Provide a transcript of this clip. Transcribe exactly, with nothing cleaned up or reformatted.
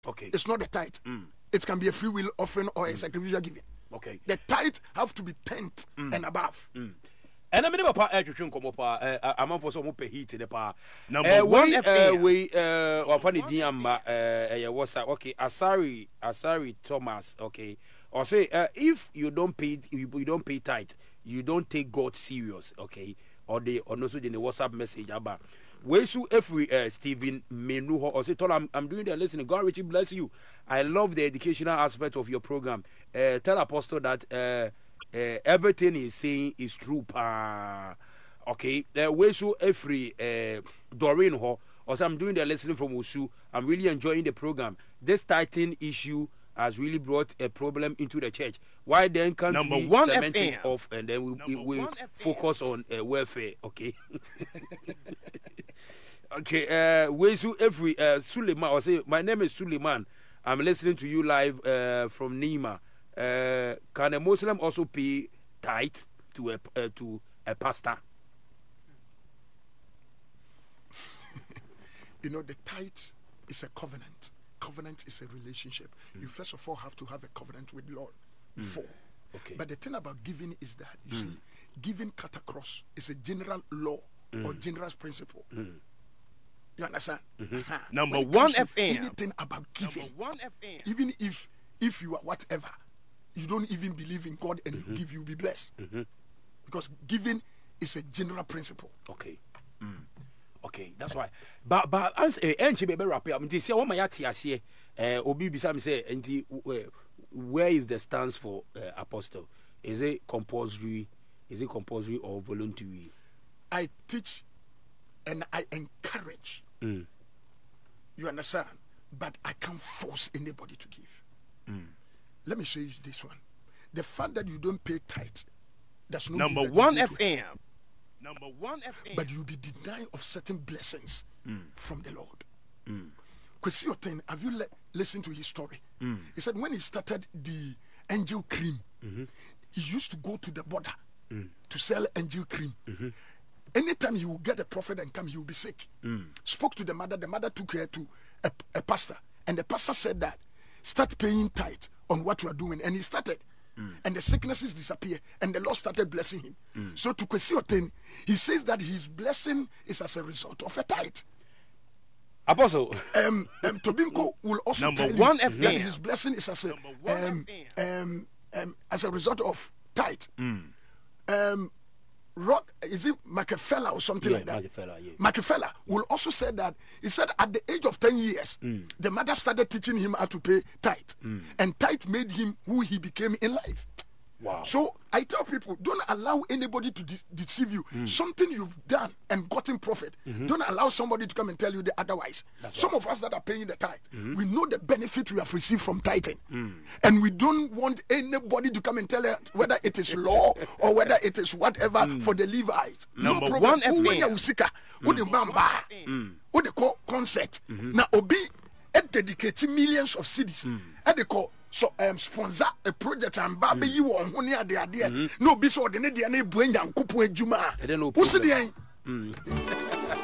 Okay. It's not the tithe. Mm. It can be a free will offering or a sacrificial giving. Okay. The tithe have to be tenth mm. and above. Mm. And I mean, about uh, to come up, uh, I'm for some pay heat in the pa. Number uh, one, we, F A. uh, we, uh, or funny Diamba, uh, what's that? Okay, Asari, Asari Thomas, okay. Or say, uh, if you don't pay, you, you don't pay tithe, you don't take God serious, okay. Or they, or no, so in the WhatsApp message about. Where so every uh, Stephen Menu or say, I'm, I'm doing the listening. God, Richie, bless you. I love the educational aspect of your program. Uh, tell Apostle that. Uh, Uh, everything he's saying is true. Pa. Okay. Uh, we so every uh, Doreen ho. Also, I'm doing the listening from Usu. I'm really enjoying the program. This Titan issue has really brought a problem into the church. Why then can't Number we one cement F M. it off and then we, we, we focus on uh, welfare? Okay. Okay. Uh, we so every uh, Suleiman. Or say my name is Suleiman. I'm listening to you live uh, from Nima. Uh, can a Muslim also pay tithe to a uh, to a pastor? You know, the tithe is a covenant. Covenant is a relationship. Mm. You first of all have to have a covenant with Lord before. Mm. Okay. But the thing about giving is that you Mm. see, giving cut across is a general law mm. or general principle. Mm. You understand? Mm-hmm. Uh-huh. Number when it one comes to F M. anything about giving. Number one F M. Even if if you are whatever, you don't even believe in God and Mm-hmm. you give, you'll be blessed. Mm-hmm. Because giving is a general principle. Okay. Mm. Okay, that's why. But but as a enche be wrap up. Nti say one my yati ase eh obi bisa me say nti where is the stance for uh, apostle? Is it compulsory? Is it compulsory or voluntary? I teach and I encourage. Mm. You understand? But I can't force anybody to give. Mm. Let me show you this one. The fact that you don't pay tithe, that's no Number mean that one you F go to hell. M. Number one F M. But you'll be denied of certain blessings Mm. from the Lord. Mm. Kwesi Oten, have you le- listened to his story? Mm. He said when he started the angel cream, Mm-hmm. he used to go to the border Mm. to sell angel cream. Mm-hmm. Anytime he would get a prophet and come, he would be sick. Mm. Spoke to the mother, the mother took her to a, a pastor, and the pastor said that start paying tithe on what you are doing, and he started. Mm. And the sicknesses disappear, and the Lord started blessing him. Mm. So to Kwesi Oten, he says that his blessing is as a result of a tithe. Apostle. Um, um, Tobinko will also Number tell one you F M. that his blessing is as a Number one um, F M. um, um, as a result of tithe. Mm. Um, Rod, is it Machiavelli or something Yeah, like that? Machiavelli, yeah. Machiavelli will also say that he said at the age of ten years, Mm. the mother started teaching him how to pay tithe, Mm. and tithe made him who he became in life. Wow. So I tell people, don't allow anybody to de- deceive you. Mm. Something you've done and gotten profit, Mm-hmm. don't allow somebody to come and tell you the otherwise. That's Some right. of us that are paying the tithe, Mm-hmm. we know the benefit we have received from tithing, Mm. and we don't want anybody to come and tell us whether it is law or whether it is whatever for the Levites. Number no problem. one F M. Uwenya usika, ude bamba, ude ko concert. Na obi e dedicate millions of cities. E de ko so um, sponsor a project and baby you on honey ade ade. No be so de ne de na ebu enyankopon adwuma. E dey no Wo se problem. de